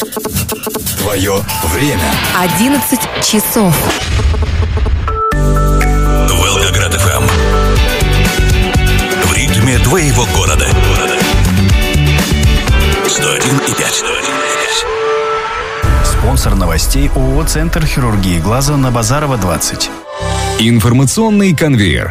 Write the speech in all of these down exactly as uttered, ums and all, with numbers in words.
Твое время. одиннадцать часов. Волгоград эф эм. В ритме твоего города. сто один и пять. Спонсор новостей ООО «Центр хирургии глаза» на Базарова, двадцать. Информационный конвейер.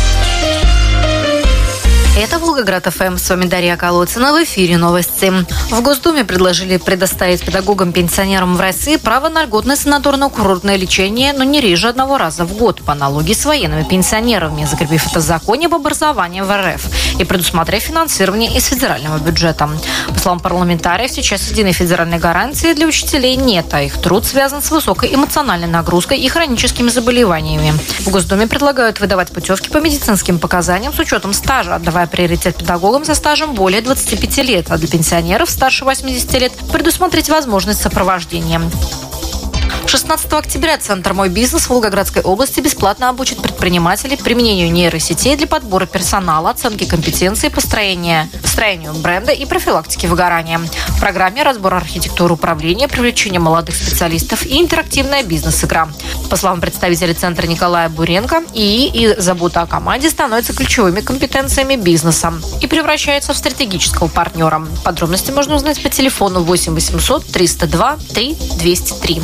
Это Волгоград эф эм. С вами Дарья Колодцина. В эфире новости. В Госдуме предложили предоставить педагогам-пенсионерам в России право на льготное санаторно-курортное лечение, но не реже одного раза в год, по аналогии с военными пенсионерами, закрепив это в законе об образовании в эр эф и предусмотрев финансирование из федерального бюджета. По словам парламентариев, сейчас единой федеральной гарантии для учителей нет, а их труд связан с высокой эмоциональной нагрузкой и хроническими заболеваниями. В Госдуме предлагают выдавать путевки по медицинским показаниям с учетом стажа, отдавая приоритет педагогам со стажем более двадцати пяти лет, а для пенсионеров старше восьмидесяти лет предусмотреть возможность сопровождения. шестнадцатого октября Центр «Мой бизнес» в Волгоградской области бесплатно обучит предпринимателей применению нейросетей для подбора персонала, оценки компетенций, построения, построению бренда и профилактики выгорания. В программе разбор архитектуры управления, привлечение молодых специалистов и интерактивная бизнес-игра. По словам представителя Центра Николая Буренко, ИИ и забота о команде становятся ключевыми компетенциями бизнеса и превращаются в стратегического партнера. Подробности можно узнать по телефону восемь восемьсот триста два три двести три.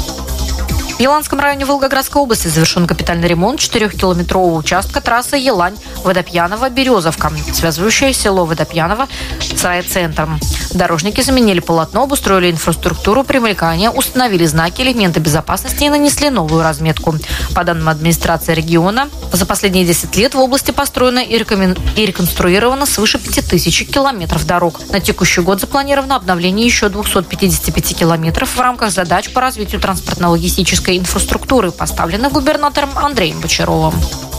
В Еланском районе Волгоградской области завершен капитальный ремонт четырехкилометрового участка трассы Елань-Водопьяново-Березовка, связывающая село Водопьяново с райцентром. Дорожники заменили полотно, обустроили инфраструктуру примыкания, установили знаки, элементы безопасности и нанесли новую разметку. По данным администрации региона, за последние десять лет в области построено и реконструировано свыше пяти тысяч километров дорог. На текущий год запланировано обновление еще двухсот пятидесяти пяти километров в рамках задач по развитию транспортно-логистической инфраструктуры, поставленных губернатором Андреем Бочаровым.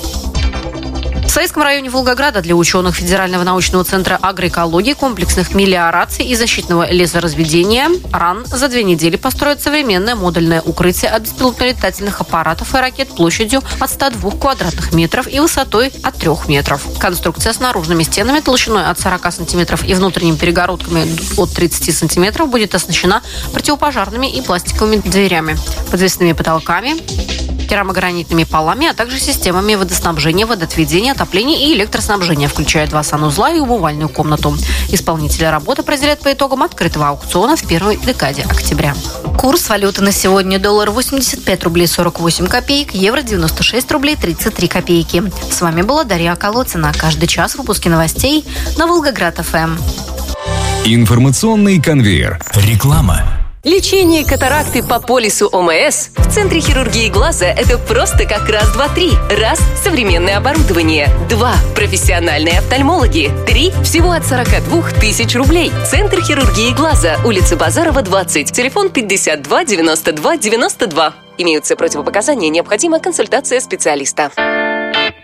В Советском районе Волгограда для ученых Федерального научного центра агроэкологии, комплексных мелиораций и защитного лесоразведения РАН за две недели построят современное модульное укрытие от беспилотно-летательных аппаратов и ракет площадью от ста двух квадратных метров и высотой от трёх метров. Конструкция с наружными стенами толщиной от сорока сантиметров и внутренними перегородками от тридцати сантиметров будет оснащена противопожарными и пластиковыми дверями, подвесными потолками, керамогранитными полами, а также системами водоснабжения, водоотведения, отопления и электроснабжения, включая два санузла и умывальную комнату. Исполнители работы определят по итогам открытого аукциона в первой декаде октября. Курс валюты на сегодня: доллар восемьдесят пять рублей сорок восемь копеек, евро девяносто шесть рублей тридцать три копейки. С вами была Дарья Колодцина. Каждый час выпуски новостей на Волгоград эф эм. Информационный конвейер. Реклама. Лечение катаракты по полису о эм эс в Центре хирургии глаза – это просто как раз, два, три. Раз – современное оборудование. Два – профессиональные офтальмологи. Три – всего от сорока двух тысяч рублей. Центр хирургии глаза, улица Базарова, двадцать. Телефон пятьдесят два девяносто два девяносто два. Имеются противопоказания, необходима консультация специалиста.